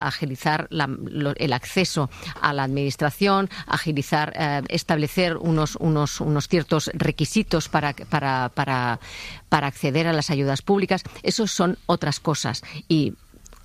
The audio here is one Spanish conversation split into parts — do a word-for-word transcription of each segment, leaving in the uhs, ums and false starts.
agilizar la, lo, el acceso a la administración, agilizar, eh, establecer unos, unos, unos ciertos requisitos para, para, para, para acceder a las ayudas públicas. Esos son otras cosas. Y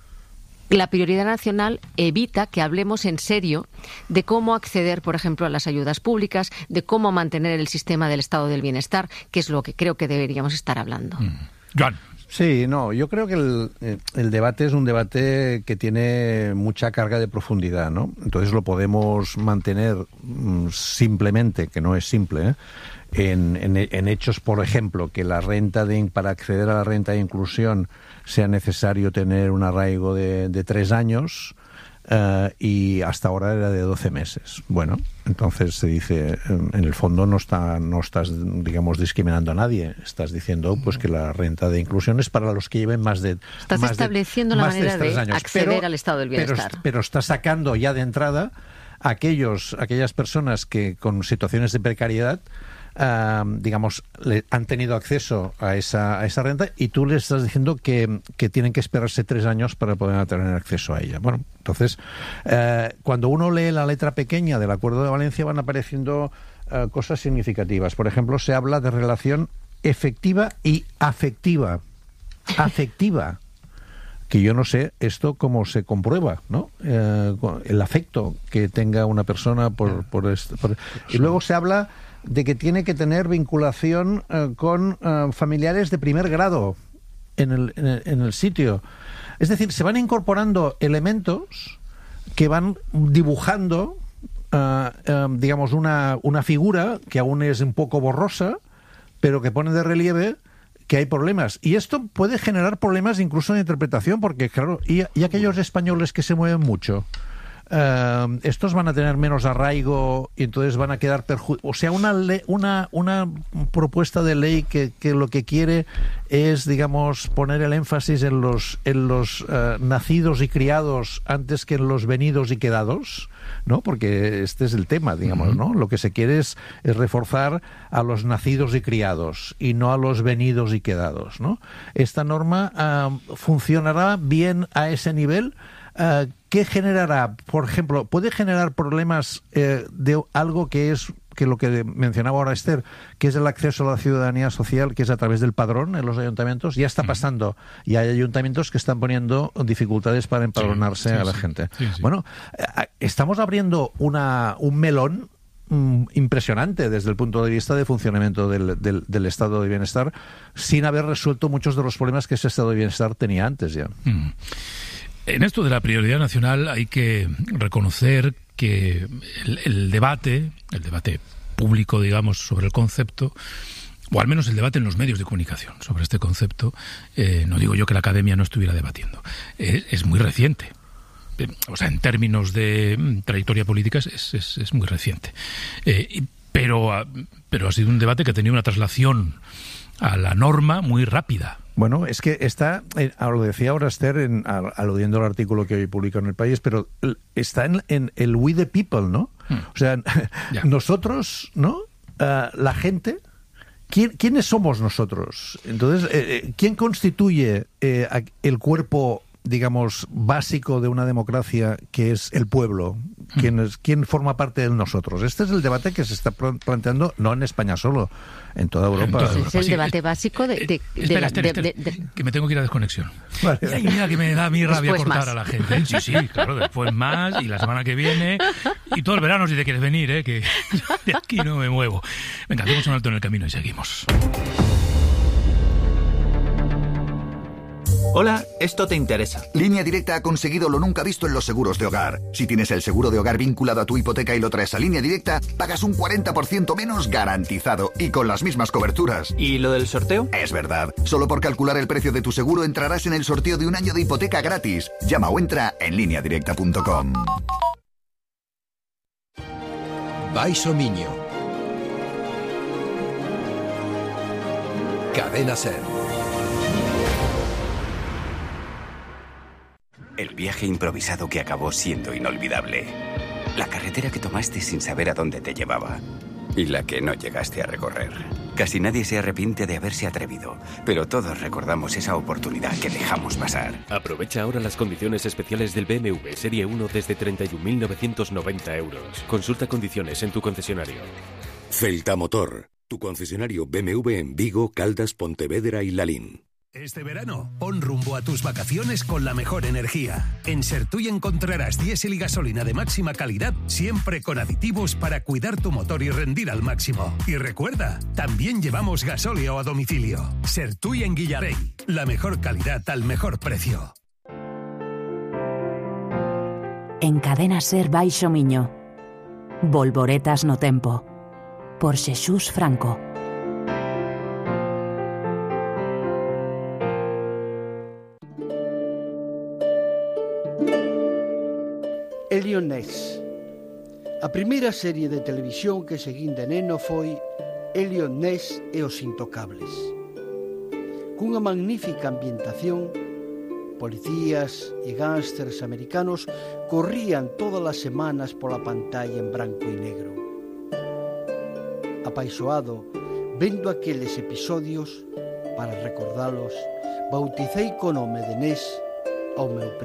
la prioridad nacional evita que hablemos en serio de cómo acceder, por ejemplo, a las ayudas públicas, de cómo mantener el sistema del estado del bienestar, que es lo que creo que deberíamos estar hablando. Mm. Joan. Sí, no, yo creo que el, el debate es un debate que tiene mucha carga de profundidad, ¿no? Entonces lo podemos mantener mmm, simplemente, que no es simple, ¿eh? en, en, en hechos, por ejemplo, que la renta de, para acceder a la renta de inclusión sea necesario tener un arraigo de, de tres años uh, y hasta ahora era de doce meses. Bueno, entonces se dice, en el fondo no está, no estás, digamos, discriminando a nadie. Estás diciendo, pues, que la renta de inclusión es para los que lleven más de Estás más estableciendo de, la más manera de, de acceder pero, al estado del bienestar. Pero, pero está sacando ya de entrada a aquellos, aquellas personas que con situaciones de precariedad Uh, digamos, le, han tenido acceso a esa, a esa renta y tú le estás diciendo que, que tienen que esperarse tres años para poder tener acceso a ella. Bueno, entonces, uh, cuando uno lee la letra pequeña del Acuerdo de Valencia van apareciendo uh, cosas significativas. Por ejemplo, se habla de relación efectiva y afectiva. Afectiva. Que yo no sé esto cómo se comprueba, ¿no? Eh, el afecto que tenga una persona por... por, este, por... Y luego se habla de que tiene que tener vinculación eh, con eh, familiares de primer grado en el, en, el, en el sitio. Es decir, se van incorporando elementos que van dibujando, uh, uh, digamos, una, una figura que aún es un poco borrosa, pero que pone de relieve que hay problemas. Y esto puede generar problemas incluso de interpretación, porque, claro, y, y aquellos españoles que se mueven mucho, Uh, estos van a tener menos arraigo y entonces van a quedar perjudicados. O sea, una, le una una propuesta de ley que, que lo que quiere es, digamos, poner el énfasis en los en los uh, nacidos y criados antes que en los venidos y quedados, ¿no? Porque este es el tema, digamos, ¿no? Lo que se quiere es, es reforzar a los nacidos y criados y no a los venidos y quedados, ¿no? Esta norma uh, funcionará bien a ese nivel. Uh, ¿Qué generará? Por ejemplo, ¿puede generar problemas eh, de algo que es que lo que mencionaba ahora Esther, que es el acceso a la ciudadanía social, que es a través del padrón en los ayuntamientos? Ya está pasando. Y hay ayuntamientos que están poniendo dificultades para empadronarse sí, sí, a la sí. gente. Sí, sí. Bueno, eh, estamos abriendo una un melón mm, impresionante desde el punto de vista de funcionamiento del, del, del estado de bienestar, sin haber resuelto muchos de los problemas que ese estado de bienestar tenía antes ya. Mm. En esto de la prioridad nacional hay que reconocer que el, el debate, el debate público, digamos, sobre el concepto, o al menos el debate en los medios de comunicación sobre este concepto, eh, no digo yo que la academia no estuviera debatiendo, eh, es muy reciente. Eh, o sea, en términos de mm, trayectoria política es, es, es muy reciente. Eh, y, pero, pero ha sido un debate que ha tenido una traslación a la norma muy rápida. Bueno, es que está, eh, lo decía ahora Esther, en, aludiendo al artículo que hoy publica en El País, pero está en, en el we the people, ¿no? Hmm. O sea, yeah. nosotros, ¿no? Uh, la gente, ¿quién, ¿quiénes somos nosotros? Entonces, eh, ¿quién constituye eh, el cuerpo, digamos, básico de una democracia, que es el pueblo? ¿Quién, es, ¿Quién forma parte de nosotros? Este es el debate que se está planteando, no en España solo, en toda Europa. Entonces, es el debate básico de... de, eh, espera, de, espera, espera, de, de, de, que me tengo que ir a desconexión. Vale. Ay, mira que me da a mí rabia después cortar más. A la gente. Sí, sí, claro, después más, y la semana que viene, y todo el verano si te quieres venir, ¿eh? Que de aquí no me muevo. Venga, hacemos un alto en el camino y seguimos. Hola, esto te interesa. Línea Directa ha conseguido lo nunca visto en los seguros de hogar. Si tienes el seguro de hogar vinculado a tu hipoteca y lo traes a Línea Directa, pagas un cuarenta por ciento menos garantizado y con las mismas coberturas. ¿Y lo del sorteo? Es verdad. Solo por calcular el precio de tu seguro entrarás en el sorteo de un año de hipoteca gratis. Llama o entra en línea directa punto com. Baixo Miño. Cadena Ser. El viaje improvisado que acabó siendo inolvidable. La carretera que tomaste sin saber a dónde te llevaba. Y la que no llegaste a recorrer. Casi nadie se arrepiente de haberse atrevido, pero todos recordamos esa oportunidad que dejamos pasar. Aprovecha ahora las condiciones especiales del B M W Serie uno desde treinta y un mil novecientos noventa euros. Consulta condiciones en tu concesionario. Celta Motor, tu concesionario B M W en Vigo, Caldas, Pontevedra y Lalín. Este verano, pon rumbo a tus vacaciones con la mejor energía. En Sertuy encontrarás diésel y gasolina de máxima calidad, siempre con aditivos para cuidar tu motor y rendir al máximo. Y recuerda, también llevamos gasóleo a domicilio. Sertuy en Guillarey, la mejor calidad al mejor precio. En Cadena Ser Baixo Miño, Volvoretas no tempo, por Xesús Franco. Elliot Ness. A primeira serie de televisión que seguín de neno foi Elliot Ness e os Intocables. Cunha magnífica ambientación, policías e gángsters americanos corrían todas as semanas pola pantalla en branco e negro. Apaixoado, vendo aqueles episodios, para recordalos, bauticei co nome de Ness ao meu primo.